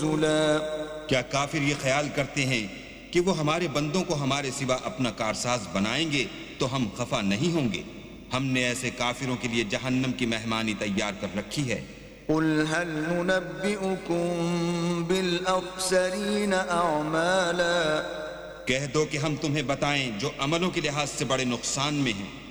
نزلا क्या काफिर ये ख्याल करते हैं कि वो हमारे बंदों को हमारे सिवा अपना कारसाज बनाएंगे तो हम खफा नहीं होंगे? हमने ऐसे काफिरों के लिए जहन्नम की मेहमानी तैयार कर रखी है। قل هل ننبئكم بالأخسرين أعمالا कह दो कि हम तुम्हें बताएं जो अमलों के लिहाज से बड़े नुकसान में हैं।